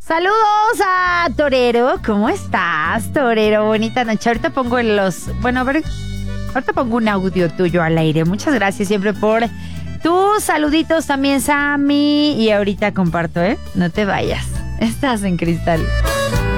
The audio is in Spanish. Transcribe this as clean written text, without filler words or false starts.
Saludos a Torero. ¿Cómo estás, Torero? Bonita noche. Ahorita pongo ahorita pongo un audio tuyo al aire. Muchas gracias siempre por tus saluditos también, Sammy. Y ahorita comparto, ¿eh? No te vayas. Estás en Cristal.